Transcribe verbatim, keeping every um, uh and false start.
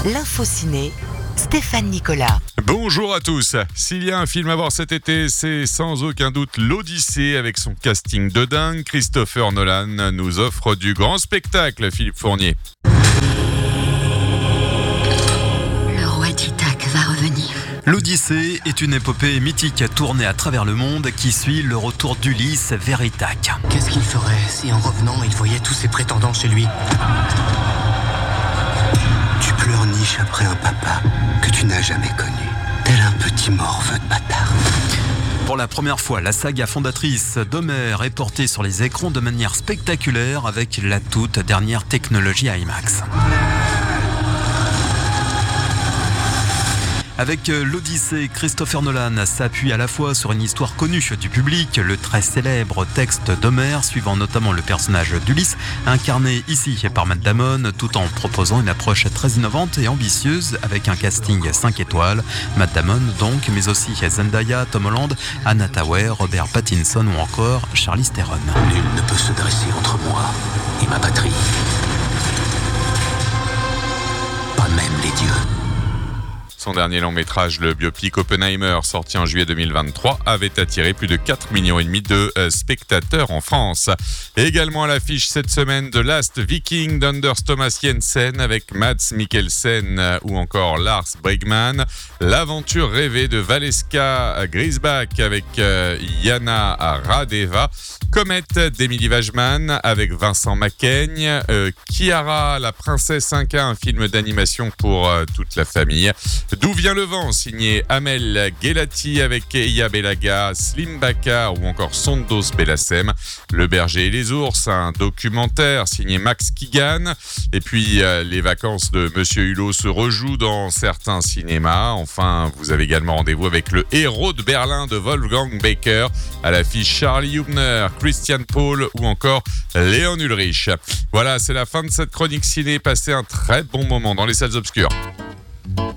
L'info ciné, Stéphane Nicolas. Bonjour à tous. S'il y a un film à voir cet été, c'est sans aucun doute l'Odyssée avec son casting de dingue. Christopher Nolan nous offre du grand spectacle, Philippe Fournier. Le roi d'Ithaque va revenir. L'Odyssée est une épopée mythique tournée à travers le monde qui suit le retour d'Ulysse vers Ithaque. Qu'est-ce qu'il ferait si en revenant il voyait tous ses prétendants chez lui? Tu pleurniches après un papa que tu n'as jamais connu, tel un petit morveux de bâtard. Pour la première fois, la saga fondatrice d'Homère est portée sur les écrans de manière spectaculaire avec la toute dernière technologie IMAX. Avec l'Odyssée, Christopher Nolan s'appuie à la fois sur une histoire connue du public, le très célèbre texte d'Homère, suivant notamment le personnage d'Ulysse, incarné ici par Matt Damon, tout en proposant une approche très innovante et ambitieuse avec un casting cinq étoiles. Matt Damon donc, mais aussi Zendaya, Tom Holland, Anna Thaoué, Robert Pattinson ou encore Charlize Theron. Nul ne peut se dresser entre moi et ma patrie. Pas même les dieux. Son dernier long métrage, le biopic Oppenheimer, sorti en juillet deux mille vingt-trois, avait attiré plus de quatre millions et demi de euh, spectateurs en France. Et également à l'affiche cette semaine de Last Viking d'Anders Thomas Jensen avec Mads Mikkelsen euh, ou encore Lars Bregman. L'aventure rêvée de Valeska Grisbach avec euh, Yana Radeva. Comet d'Emily Wajman avec Vincent Macaigne. Euh, Kiara, la princesse Inca, un film d'animation pour euh, toute la famille. D'où vient le vent, signé Amel Gelati avec Eya Belaga, Slim Baka ou encore Sondos Bellassem. Le berger et les ours, un documentaire signé Max Kigan. Et puis euh, les vacances de Monsieur Hulot se rejouent dans certains cinémas. Enfin, vous avez également rendez-vous avec le héros de Berlin de Wolfgang Baker. À l'affiche Charlie Hubner, Christian Paul ou encore Léon Ulrich. Voilà, c'est la fin de cette chronique ciné. Passez un très bon moment dans les salles obscures.